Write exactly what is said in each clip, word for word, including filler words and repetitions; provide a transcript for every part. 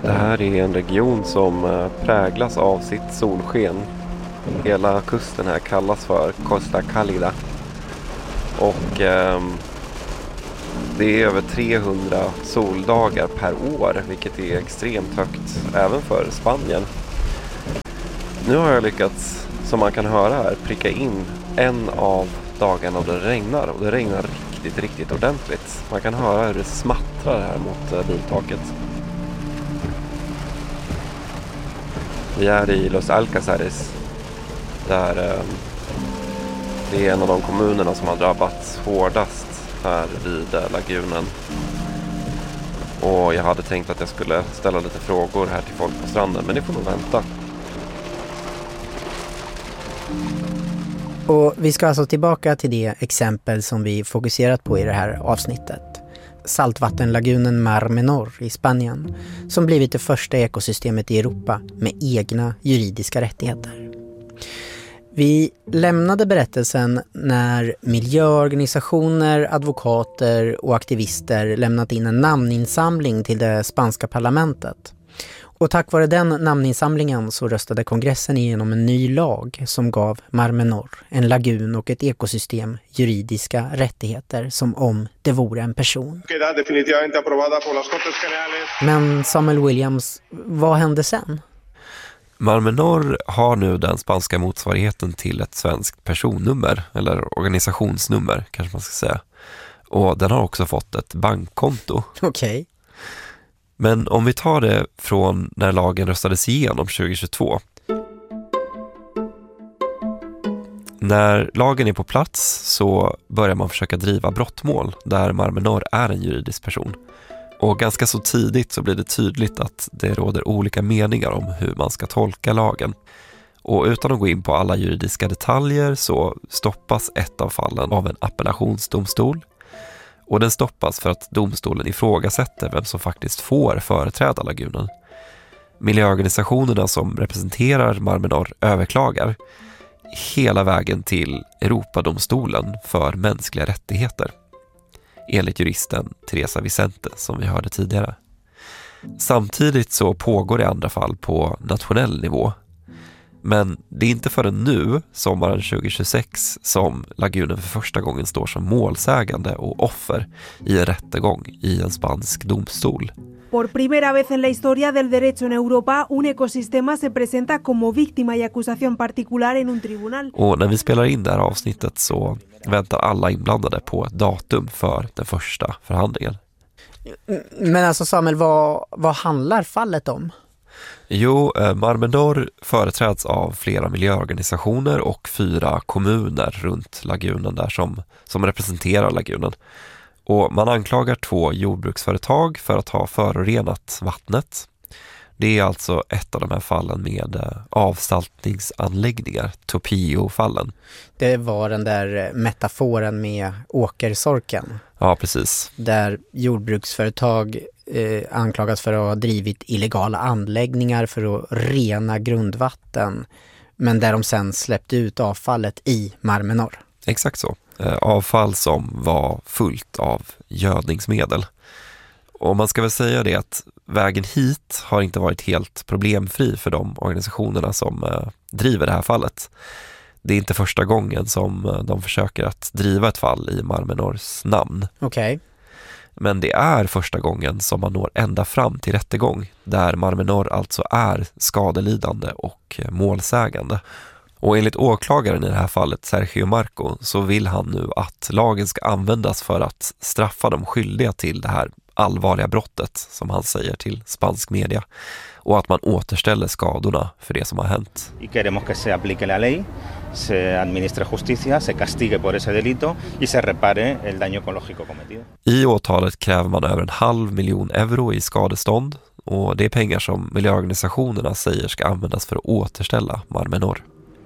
Det här är en region som präglas av sitt solsken. Hela kusten här kallas för Costa Cálida. Och eh, det är över trehundra soldagar per år, vilket är extremt högt även för Spanien. Nu har jag lyckats, som man kan höra här, pricka in en av dagarna då det regnar. Och det regnar riktigt, riktigt ordentligt. Man kan höra hur det smattrar här mot biltaket. Vi är i Los Alcázares, där eh, det är en av de kommunerna som har drabbats hårdast här vid eh, lagunen. Och jag hade tänkt att jag skulle ställa lite frågor här till folk på stranden, men det får nog vänta. Och vi ska alltså tillbaka till det exempel som vi fokuserat på i det här avsnittet. Saltvattenlagunen Mar Menor i Spanien, som blivit det första ekosystemet i Europa med egna juridiska rättigheter. Vi lämnade berättelsen när miljöorganisationer, advokater och aktivister lämnat in en namninsamling till det spanska parlamentet. Och tack vare den namninsamlingen så röstade kongressen igenom en ny lag som gav Mar Menor, en lagun och ett ekosystem, juridiska rättigheter som om det vore en person. Men Samuel Williams, vad hände sen? Mar Menor har nu den spanska motsvarigheten till ett svenskt personnummer, eller organisationsnummer kanske man ska säga. Och den har också fått ett bankkonto. Okej. Okay. Men om vi tar det från när lagen röstades igenom tjugohundratjugotvå. När lagen är på plats så börjar man försöka driva brottmål där Mar Menor är en juridisk person. Och ganska så tidigt så blir det tydligt att det råder olika meningar om hur man ska tolka lagen. Och utan att gå in på alla juridiska detaljer så stoppas ett av fallen av en appellationsdomstol. Och den stoppas för att domstolen ifrågasätter vem som faktiskt får företräda lagunen. Miljöorganisationerna som representerar Mar Menor överklagar hela vägen till Europadomstolen för mänskliga rättigheter. Enligt juristen Teresa Vicente som vi hörde tidigare. Samtidigt så pågår det andra fall på nationell nivå. Men det är inte förrän nu, sommaren tjugohundratjugosex, som lagunen för första gången står som målsägande och offer i en rättegång i en spansk domstol. Por primera vez en la historia del derecho en Europa, un ecosistema se presenta como víctima y acusación particular en un tribunal. Och när vi spelar in det här avsnittet så väntar alla inblandade på ett datum för den första förhandlingen. Men alltså Samuel, vad, vad handlar fallet om? Jo, Mar Menor företräds av flera miljöorganisationer och fyra kommuner runt lagunen där som, som representerar lagunen. Och man anklagar två jordbruksföretag för att ha förorenat vattnet. Det är alltså ett av de här fallen med avsaltningsanläggningar, Topillo-fallen. Det var den där metaforen med åkersorken. Ja, precis. Där jordbruksföretag eh, anklagas för att ha drivit illegala anläggningar för att rena grundvatten. Men där de sen släppte ut avfallet i Mar Menor. Exakt så. Avfall som var fullt av gödningsmedel. Och man ska väl säga det att vägen hit har inte varit helt problemfri för de organisationerna som eh, driver det här fallet. Det är inte första gången som eh, de försöker att driva ett fall i Mar Menors namn. Okej. Okay. Men det är första gången som man når ända fram till rättegång där Mar Menor alltså är skadelidande och eh, målsägande. Och enligt åklagaren i det här fallet, Sergio Marco, så vill han nu att lagen ska användas för att straffa de skyldiga till det här allvarliga brottet, som han säger till spansk media, och att man återställer skadorna för det som har hänt. Y queremos que se aplique la ley, se administre justicia, se castigue por ese delito y se repare el daño ecológico cometido. I åtalet kräver man över en halv miljon euro i skadestånd, och det är pengar som miljöorganisationerna säger ska användas för att återställa Mar Menor.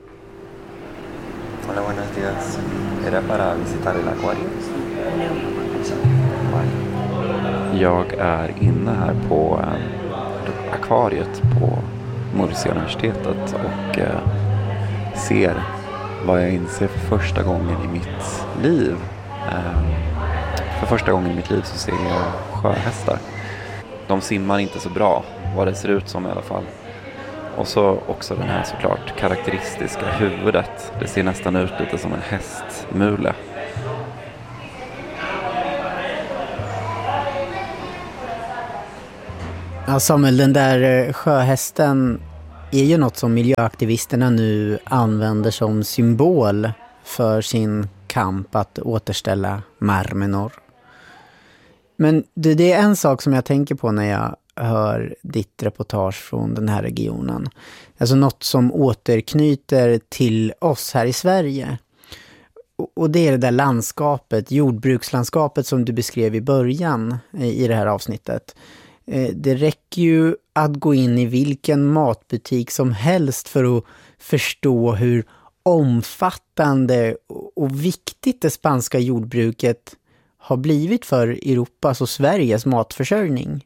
Hola, buenos días. ¿Era para visitar el acuario? Jag är inne här på eh, akvariet på Murcia-universitetet och eh, ser vad jag inser för första gången i mitt liv. Eh, för första gången i mitt liv så ser jag sjöhästar. de simmar inte så bra, vad det ser ut som i alla fall. Och så också den här såklart karaktäristiska huvudet. Det ser nästan ut lite som en hästmule. Ja, Samuel, den där sjöhästen är ju något som miljöaktivisterna nu använder som symbol för sin kamp att återställa Mar Menor. Men det, det är en sak som jag tänker på när jag hör ditt reportage från den här regionen. Alltså något som återknyter till oss här i Sverige. Och, och det är det där landskapet, jordbrukslandskapet som du beskrev i början i, i det här avsnittet. Eh, det räcker ju att gå in i vilken matbutik som helst för att förstå hur omfattande och viktigt det spanska jordbruket har blivit för Europas och Sveriges matförsörjning.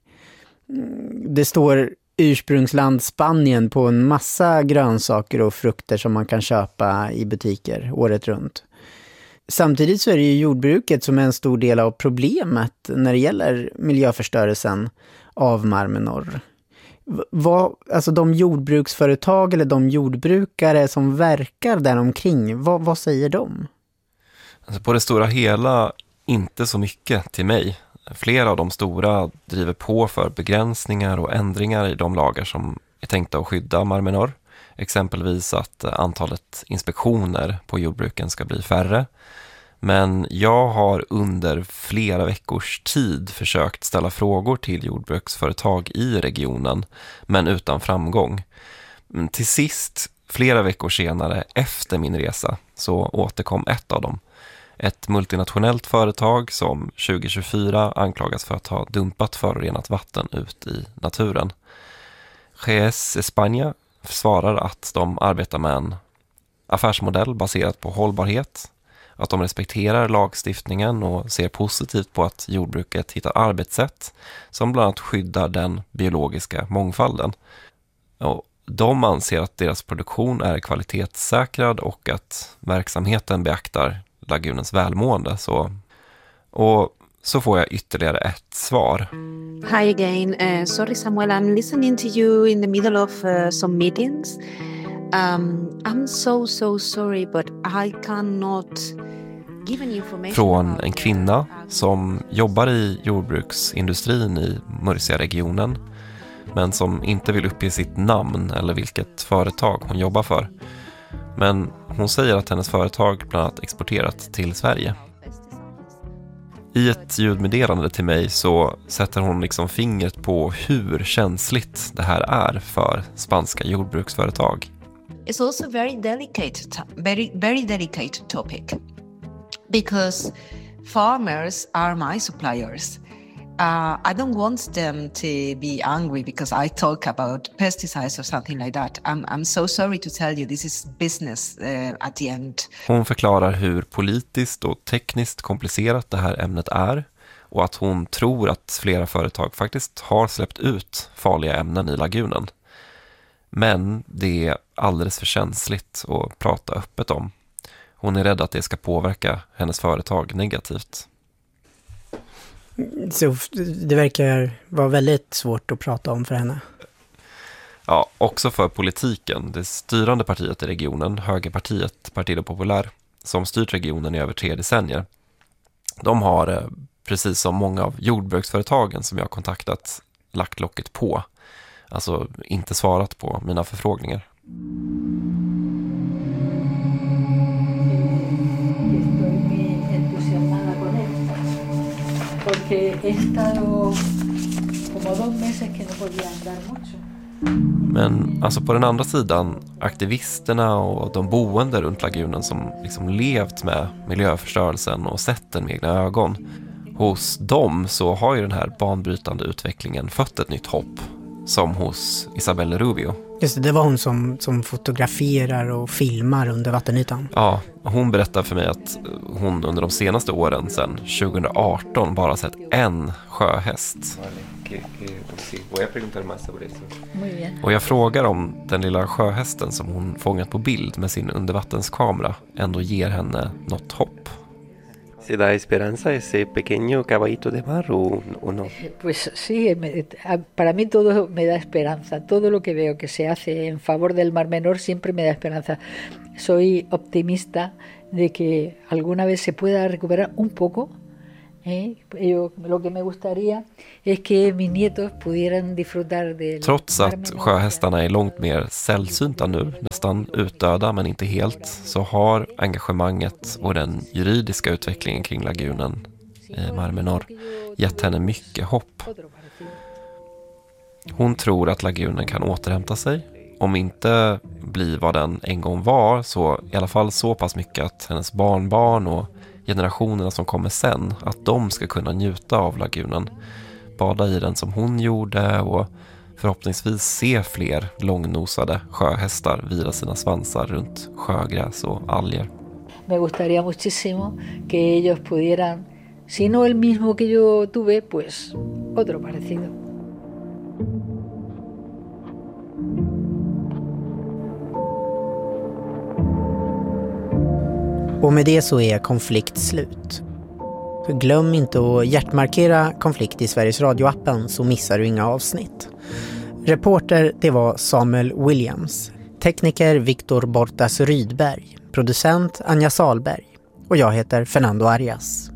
Det står ursprungsland Spanien på en massa grönsaker och frukter som man kan köpa i butiker året runt. Samtidigt så är det ju jordbruket som är en stor del av problemet när det gäller miljöförstörelsen av Mar Menor. Vad, alltså de jordbruksföretag eller de jordbrukare som verkar där omkring, vad, vad säger de? Alltså på det stora hela inte så mycket till mig. Flera av de stora driver på för begränsningar och ändringar i de lagar som är tänkta att skydda Mar Menor. Exempelvis att antalet inspektioner på jordbruken ska bli färre. Men jag har under flera veckors tid försökt ställa frågor till jordbruksföretag i regionen, men utan framgång. Till sist, flera veckor senare efter min resa, så återkom ett av dem. Ett multinationellt företag som tjugo tjugofyra anklagas för att ha dumpat förorenat vatten ut i naturen. G S España svarar att de arbetar med en affärsmodell baserad på hållbarhet, att de respekterar lagstiftningen och ser positivt på att jordbruket hittar arbetssätt som bland annat skyddar den biologiska mångfalden. Och de anser att deras produktion är kvalitetssäkrad och att verksamheten beaktar lagunens välmående. Så, och så får jag ytterligare ett svar. Hi again. Uh, sorry Samuel, I'm listening to you in the middle of uh, some meetings. Um, I'm so so sorry but I cannot give any information. Från en kvinna som jobbar i jordbruksindustrin i Murcia-regionen, men som inte vill uppge sitt namn eller vilket företag hon jobbar för. Men hon säger att hennes företag bland annat exporterat till Sverige. I ett ljudmeddelande till mig så sätter hon liksom fingret på hur känsligt det här är för spanska jordbruksföretag. It's also very delicate, very very delicate topic because farmers are my suppliers. Uh, I don't want them to be angry because I talk about pesticides or something like that. I'm, I'm so sorry to tell you, this is business uh, at the end. Hon förklarar hur politiskt och tekniskt komplicerat det här ämnet är och att hon tror att flera företag faktiskt har släppt ut farliga ämnen i lagunen. Men det är alldeles för känsligt att prata öppet om. Hon är rädd att det ska påverka hennes företag negativt. Så det verkar vara väldigt svårt att prata om för henne. Ja, också för politiken. Det styrande partiet i regionen, högerpartiet Partido Popular, som styrt regionen i över tre decennier. De har, precis som många av jordbruksföretagen som jag har kontaktat, lagt locket på. Alltså inte svarat på mina förfrågningar. Men alltså på den andra sidan, aktivisterna och de boende runt lagunen som liksom levt med miljöförstörelsen och sett den med egna ögon. Hos dem så har ju den här banbrytande utvecklingen fött ett nytt hopp, som hos Isabel Rubio. Just det, det var hon som, som fotograferar och filmar under vattenytan. Ja, hon berättar för mig att hon under de senaste åren sedan tjugo arton bara sett en sjöhäst. Och jag frågar om den lilla sjöhästen som hon fångat på bild med sin undervattenskamera ändå ger henne något hopp. ¿Se da esperanza ese pequeño caballito de mar o, o no? Pues sí, me, para mí todo me da esperanza. Todo lo que veo que se hace en favor del Mar Menor siempre me da esperanza. Soy optimista de que alguna vez se pueda recuperar un poco. ¿eh? Yo, lo que me gustaría es que mis nietos pudieran disfrutar del Trots att sjöhästarna är långt mer sällsynta nu, nästan utdöda men inte helt, så har engagemanget och den juridiska utvecklingen kring lagunen i Mar Menor gett henne mycket hopp. Hon tror att lagunen kan återhämta sig. Om inte bli vad den en gång var, så i alla fall så pass mycket att hennes barnbarn och generationerna som kommer sen, att de ska kunna njuta av lagunen, bada i den som hon gjorde och förhoppningsvis se fler långnosade sjöhästar vila sina svansar runt sjögräs och alger. Me gustaría muchísimo que ellos pudieran, si no el mismo que yo tuve, pues otro parecido. Och med det så är konflikt slut. Glöm inte att hjärtmarkera konflikt i Sveriges Radio-appen så missar du inga avsnitt. Reporter det var Samuel Williams. Tekniker Viktor Bortas Rydberg. Producent Anja Salberg. Och jag heter Fernando Arias.